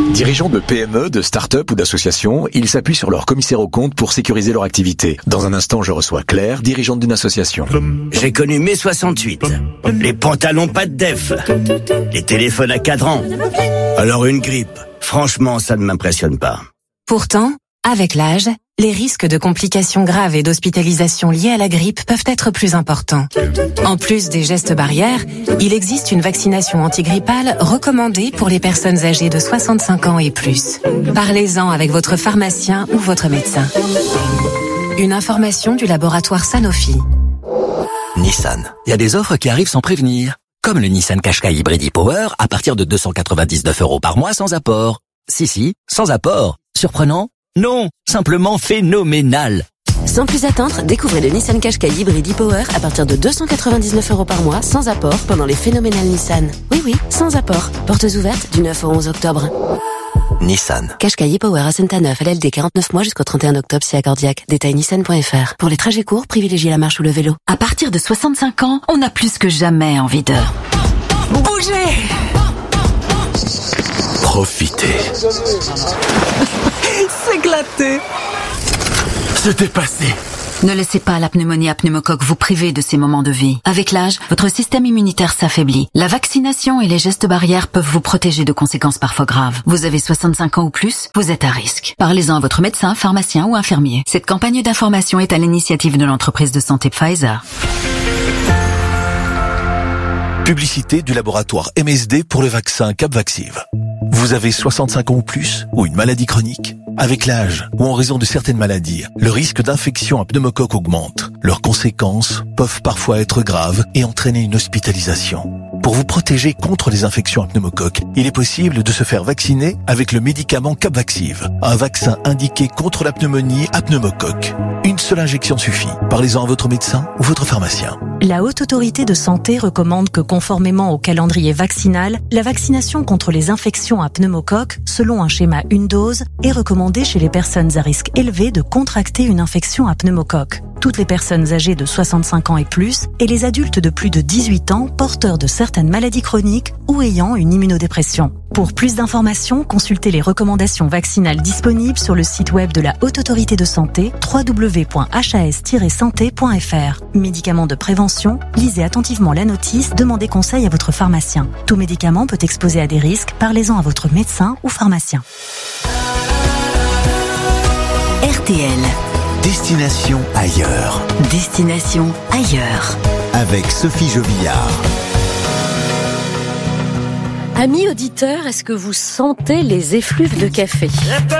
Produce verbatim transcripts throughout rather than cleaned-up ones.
Dirigeants de P M E, de start-up ou d'associations, ils s'appuient sur leur commissaire aux comptes pour sécuriser leur activité. Dans un instant, je reçois Claire, dirigeante d'une association. J'ai connu mai soixante-huit. Les pantalons pas de def. Les téléphones à cadran. Alors une grippe. Franchement, ça ne m'impressionne pas. Pourtant, avec l'âge, les risques de complications graves et d'hospitalisation liées à la grippe peuvent être plus importants. En plus des gestes barrières, il existe une vaccination antigrippale recommandée pour les personnes âgées de soixante-cinq ans et plus. Parlez-en avec votre pharmacien ou votre médecin. Une information du laboratoire Sanofi. Nissan. Il y a des offres qui arrivent sans prévenir. Comme le Nissan Qashqai Hybrid e-Power à partir de deux cent quatre-vingt-dix-neuf euros par mois sans apport. Si, si, sans apport. Surprenant? Non, simplement phénoménal. Sans plus attendre, découvrez le Nissan Qashqai Hybrid e-Power à partir de deux cent quatre-vingt-dix-neuf euros par mois sans apport pendant les phénoménales Nissan. Oui, oui, sans apport. Portes ouvertes du neuf au onze octobre. Nissan. Qashqai e-Power à Saint-Neuf, L L D quarante-neuf mois jusqu'au trente et un octobre si accordiaque. Détail nissan point f r. Pour les trajets courts, privilégiez la marche ou le vélo. À partir de soixante-cinq ans, on a plus que jamais envie de bouger. Profitez. S'éclater. Se dépasser. Ne laissez pas la pneumonie à pneumocoque vous priver de ces moments de vie. Avec l'âge, votre système immunitaire s'affaiblit. La vaccination et les gestes barrières peuvent vous protéger de conséquences parfois graves. Vous avez soixante-cinq ans ou plus, vous êtes à risque. Parlez-en à votre médecin, pharmacien ou infirmier. Cette campagne d'information est à l'initiative de l'entreprise de santé Pfizer. Publicité du laboratoire M S D pour le vaccin Capvaxive. Vous avez soixante-cinq ans ou plus ou une maladie chronique? Avec l'âge ou en raison de certaines maladies, le risque d'infection à pneumocoque augmente. Leurs conséquences peuvent parfois être graves et entraîner une hospitalisation. Pour vous protéger contre les infections à pneumocoque, il est possible de se faire vacciner avec le médicament Capvaxive, un vaccin indiqué contre la pneumonie à pneumocoque. Une seule injection suffit. Parlez-en à votre médecin ou votre pharmacien. La Haute Autorité de Santé recommande que, conformément au calendrier vaccinal, la vaccination contre les infections à pneumocoque, selon un schéma une dose, est recommandée chez les personnes à risque élevé de contracter une infection à pneumocoque. Toutes les personnes âgées de soixante-cinq ans et plus et les adultes de plus de dix-huit ans porteurs de certaines maladies chroniques ou ayant une immunodépression. Pour plus d'informations, consultez les recommandations vaccinales disponibles sur le site web de la Haute Autorité de Santé w w w point h a s tiret santé point f r. Médicaments de prévention, lisez attentivement la notice, demandez conseil à votre pharmacien. Tout médicament peut exposer à des risques, parlez-en à votre médecin ou pharmacien. R T L. Destination ailleurs. Destination ailleurs. Avec Sophie Jovillard. Amis auditeurs, est-ce que vous sentez les effluves de café?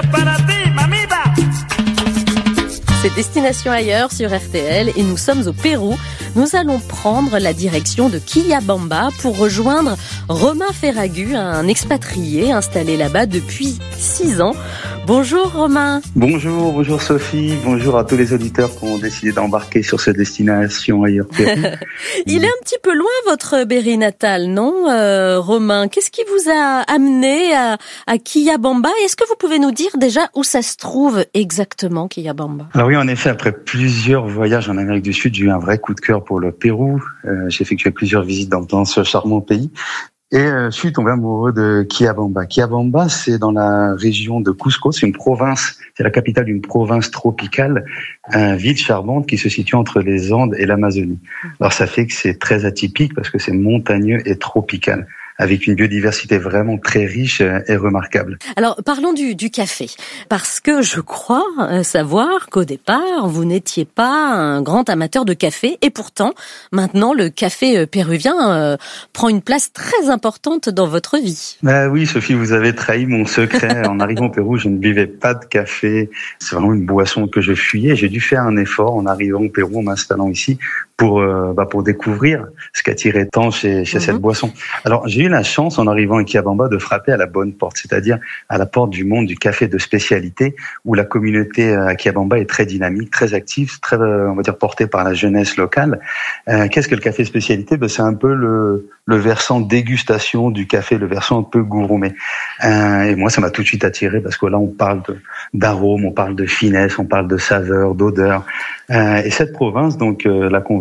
C'est Destination ailleurs sur R T L et nous sommes au Pérou. Nous allons prendre la direction de Quillabamba pour rejoindre Romain Ferragu, un expatrié installé là-bas depuis six ans. Bonjour Romain. Bonjour, bonjour Sophie, bonjour à tous les auditeurs qui ont décidé d'embarquer sur cette destination ailleurs Pérou. Il est un petit peu loin votre Berry natal, non euh, Romain? Qu'est-ce qui vous a amené à, à Quillabamba? Est-ce que vous pouvez nous dire déjà où ça se trouve exactement, Quillabamba? Alors oui, en effet, après plusieurs voyages en Amérique du Sud, j'ai eu un vrai coup de cœur pour le Pérou. Euh, j'ai effectué plusieurs visites dans, dans ce charmant pays. Et euh, je suis tombé amoureux de Quillabamba. Quillabamba, c'est dans la région de Cusco, c'est une province, c'est la capitale d'une province tropicale, une ville charmante qui se situe entre les Andes et l'Amazonie. Alors ça fait que c'est très atypique parce que c'est montagneux et tropical, avec une biodiversité vraiment très riche et remarquable. Alors, parlons du, du café, parce que je crois savoir qu'au départ, vous n'étiez pas un grand amateur de café, et pourtant, maintenant, le café péruvien euh, prend une place très importante dans votre vie. Bah oui, Sophie, vous avez trahi mon secret. En arrivant au Pérou, je ne buvais pas de café. C'est vraiment une boisson que je fuyais. J'ai dû faire un effort en arrivant au Pérou, en m'installant ici, pour euh, bah, pour découvrir ce qu'attirait tant chez, chez mm-hmm. cette boisson. Alors, j'ai eu la chance, en arrivant à Quillabamba, de frapper à la bonne porte, c'est-à-dire à la porte du monde du café de spécialité, où la communauté à Quillabamba est très dynamique, très active, très, on va dire, portée par la jeunesse locale. Euh, qu'est-ce que le café spécialité? Ben, c'est un peu le, le versant dégustation du café, le versant un peu gourmet. Euh, et moi, ça m'a tout de suite attiré, parce que là, on parle de, d'arômes, on parle de finesse, on parle de saveur, d'odeur. Euh, et cette province, donc, euh, la convaincu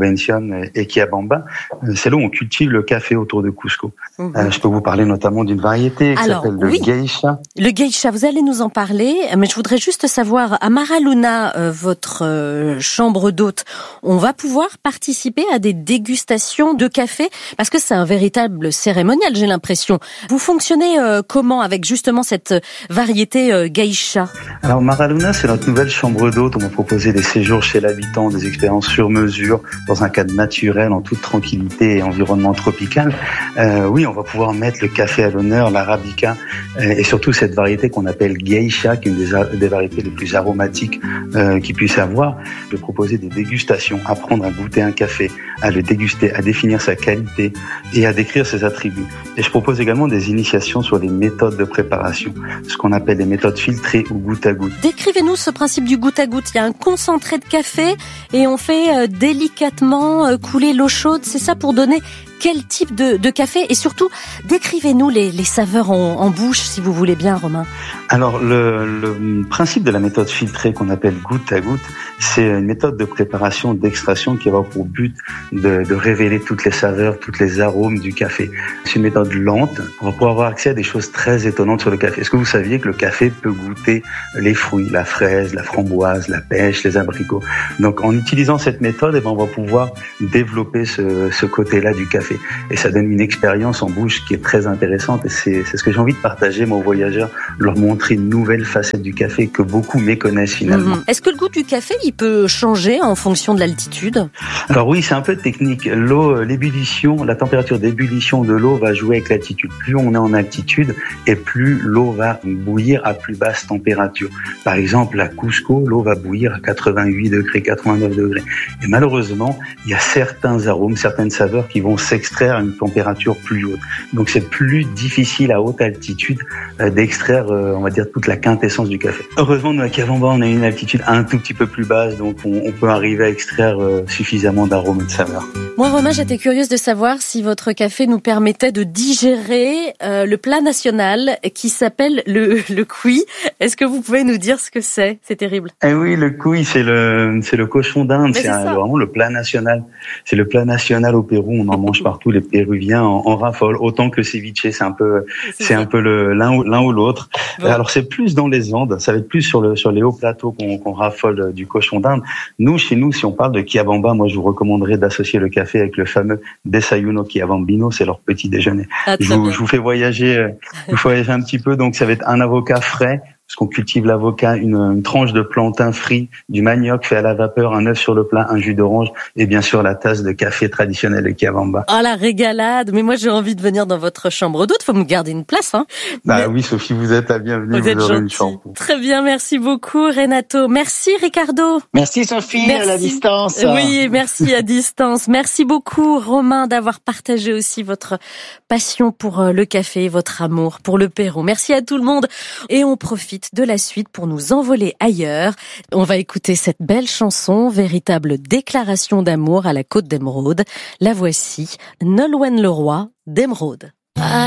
Convention et Quillabamba. C'est là où on cultive le café autour de Cusco. Mmh. Euh, je peux vous parler notamment d'une variété qui Alors, s'appelle le oui, geisha. Le geisha, vous allez nous en parler, mais je voudrais juste savoir, à Maraluna, euh, votre euh, chambre d'hôte, on va pouvoir participer à des dégustations de café, parce que c'est un véritable cérémonial, j'ai l'impression. Vous fonctionnez euh, comment avec justement cette variété euh, geisha? Alors Maraluna, c'est notre nouvelle chambre d'hôte. On va proposer des séjours chez l'habitant, des expériences sur mesure, dans un cadre naturel, en toute tranquillité et environnement tropical. Euh, oui, on va pouvoir mettre le café à l'honneur, l'arabica, euh, et surtout cette variété qu'on appelle geisha, qui est une des, des variétés les plus aromatiques euh, qu'il puisse avoir. De proposer des dégustations, apprendre à goûter un café, à le déguster, à définir sa qualité et à décrire ses attributs. Et je propose également des initiations sur les méthodes de préparation, ce qu'on appelle les méthodes filtrées ou goutte à goutte. Décrivez-nous ce principe du goutte à goutte. Il y a un concentré de café et on fait euh, délicatement euh, couler l'eau chaude. C'est ça pour donner quel type de, de café? Et surtout, décrivez-nous les, les saveurs en, en bouche, si vous voulez bien, Romain. Alors, le, le principe de la méthode filtrée qu'on appelle goutte à goutte, c'est une méthode de préparation, d'extraction qui va pour but de, de révéler toutes les saveurs, toutes les arômes du café. C'est une méthode lente. On va pouvoir avoir accès à des choses très étonnantes sur le café. Est-ce que vous saviez que le café peut goûter les fruits, la fraise, la framboise, la pêche, les abricots? Donc, en utilisant cette méthode, eh ben, on va pouvoir développer ce, ce côté-là du café. Et ça donne une expérience en bouche qui est très intéressante. Et c'est, c'est ce que j'ai envie de partager, moi, aux voyageurs, leur montrer une nouvelle facette du café que beaucoup méconnaissent finalement. Mmh. Est-ce que le goût du café, il peut changer en fonction de l'altitude? Alors oui, c'est un peu technique. L'eau, l'ébullition, la température d'ébullition de l'eau va jouer avec l'altitude. Plus on est en altitude et plus l'eau va bouillir à plus basse température. Par exemple, à Cusco, l'eau va bouillir à quatre-vingt-huit degrés, quatre-vingt-neuf degrés. Et malheureusement, il y a certains arômes, certaines saveurs qui vont s'extraire à une température plus haute. Donc c'est plus difficile à haute altitude euh, d'extraire, euh, on va dire, toute la quintessence du café. Heureusement, nous à Quillabamba, on a une altitude un tout petit peu plus basse, donc on, on peut arriver à extraire euh, suffisamment d'arômes et de saveurs. Moi, Romain, j'étais curieuse de savoir si votre café nous permettait de digérer euh, le plat national qui s'appelle le, le cuy. Est-ce que vous pouvez nous dire ce que c'est? C'est terrible. Eh oui, le cuy, c'est le, c'est le cochon d'Inde. C'est, c'est un, vraiment le plat national. C'est le plat national au Pérou. On en mange partout, les Péruviens en, en raffolent. Autant que le ceviche, c'est un peu, c'est, c'est un peu le, l'un ou, l'un ou l'autre. Bon. Alors, c'est plus dans les Andes. Ça va être plus sur le, sur les hauts plateaux qu'on, qu'on raffole du cochon d'Inde. Nous, chez nous, si on parle de Quillabamba, moi, je vous recommanderais d'associer le café avec le fameux Desayuno Quillabambino. C'est leur petit déjeuner. Ah, je, vous, je vous fais voyager, je vous fais voyager un petit peu. Donc, ça va être un avocat frais, parce qu'on cultive l'avocat, une, une tranche de plantain frit, du manioc fait à la vapeur, un œuf sur le plat, un jus d'orange et bien sûr la tasse de café traditionnel de Quillabamba. Oh la régalade! Mais moi j'ai envie de venir dans votre chambre d'hôte, faut me garder une place, hein. Bah Mais... oui, Sophie, vous êtes la bienvenue, vous, vous aurez une chambre. Très bien, merci beaucoup Renato. Merci Ricardo. Merci Sophie, merci. À la distance. Oui, merci à distance. Merci beaucoup Romain d'avoir partagé aussi votre passion pour le café, votre amour pour le Pérou. Merci à tout le monde et on profite de la suite pour nous envoler ailleurs. On va écouter cette belle chanson, véritable déclaration d'amour à la Côte d'Émeraude. La voici, Nolwenn Leroy d'Émeraude.